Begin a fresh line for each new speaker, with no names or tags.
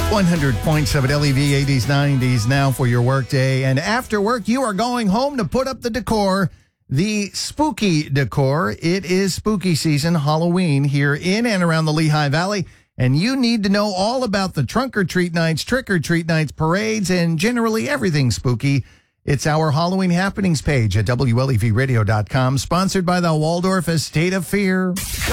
100.7 LEV, 80s, 90s now for your workday. And after work, you are going home to put up the decor, the spooky decor. It is spooky season, Halloween, here in and around the Lehigh Valley. And you need to know all about the trunk or treat nights, trick or treat nights, parades, and generally everything spooky. It's our Halloween happenings page at WLEVradio.com, sponsored by the Waldorf Estate of Fear.